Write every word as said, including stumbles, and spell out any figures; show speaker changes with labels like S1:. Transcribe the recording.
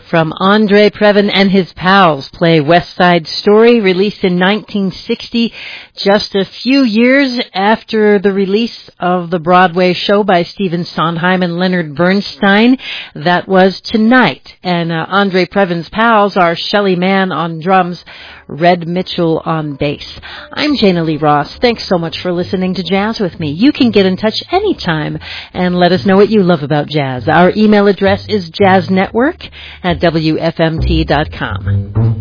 S1: from Andre Previn and his pals play West Side Story, released in nineteen sixty, just a few years after the release of the Broadway show by Stephen Sondheim and Leonard Bernstein. That was Tonight. And uh, Andre Previn's pals are Shelley Mann on drums, Red Mitchell on bass. I'm Jana Lee Ross. Thanks so much for listening to Jazz with me. You can get in touch anytime and let us know what you love about jazz. Our email address is jazznetwork at w f m t dot com.